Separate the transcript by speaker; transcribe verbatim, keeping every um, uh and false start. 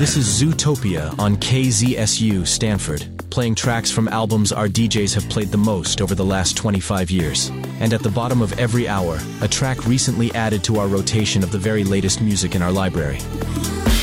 Speaker 1: This is Zootopia on K Z S U Stanford, playing tracks from albums our D Js have played the most over the last twenty-five years. And at the bottom of every hour, a track recently added to our rotation of the very latest music in our library.